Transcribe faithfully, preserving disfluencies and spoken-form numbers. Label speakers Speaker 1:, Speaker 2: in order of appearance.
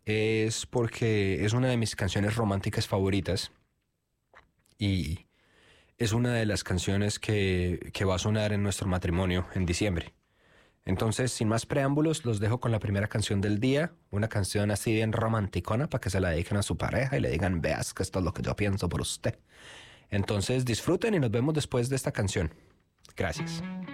Speaker 1: es porque es una de mis canciones románticas favoritas y es una de las canciones que, que va a sonar en nuestro matrimonio en diciembre. Entonces, sin más preámbulos, los dejo con la primera canción del día, una canción así bien romanticona para que se la dediquen a su pareja y le digan, veas que esto es lo que yo pienso por usted. Entonces, disfruten y nos vemos después de esta canción. Gracias.